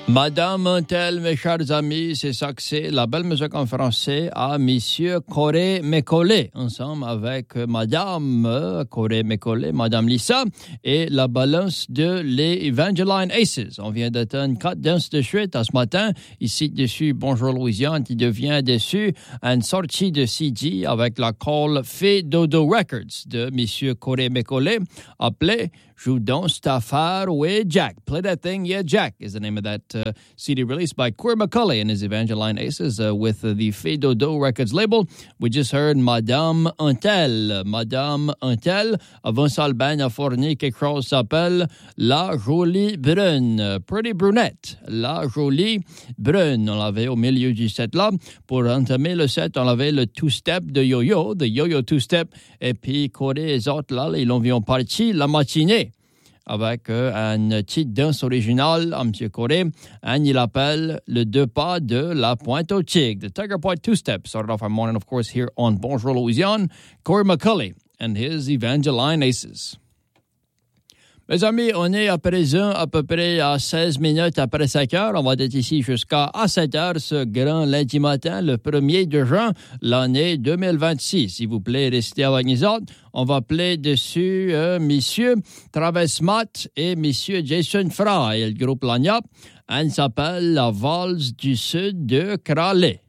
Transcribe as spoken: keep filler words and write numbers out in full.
Madame Untel, mes chers amis, c'est ça que c'est. La belle musique en français à Monsieur Coré Mécolé, ensemble avec Madame euh, Coré Mécolé, Madame Lisa, et la balance de les Evangeline Aces. On vient d'atteindre quatre danses de suite à ce matin. Ici, dessus, Bonjour Louisiane, qui devient dessus une sortie de C D avec la call Fé Dodo Records de Monsieur Coré Mécolé, appelé Joue donc cette affaire with Jack. Play That Thing, Yeah, Jack is the name of that uh, C D released by Corey McCulley and his Evangeline Aces uh, with uh, the Fé Dodo Records label. We just heard Madame Untel. Madame Untel. Avant ça, le band a fourni quelque chose qui s'appelle La Jolie Brune. Pretty Brunette. La Jolie Brune. On l'avait au milieu du set là. Pour entamer le set, on avait le two-step de Yo-Yo, the Yo-Yo two-step. Et puis, Corey et les autres là, ils ont vu en partie la matinée avec euh, une petite danse originale à M. Coré. Et il appelle le deux pas de la Pointe au Tigre. The Tiger Point two-step started off our morning, of course, here on Bonjour Louisiane. Corey McCulley and his Evangeline Aces. Mes amis, on est à présent à peu près à seize minutes après cinq heures. On va être ici jusqu'à à sept heures ce grand lundi matin, le premier de juin, l'année deux mille vingt-six. S'il vous plaît, restez avec nous autres. On va appeler dessus euh, Monsieur Travis Matt et Monsieur Jason Fry. Et le groupe Lagna, elle s'appelle La Valse du Sud de Crowley.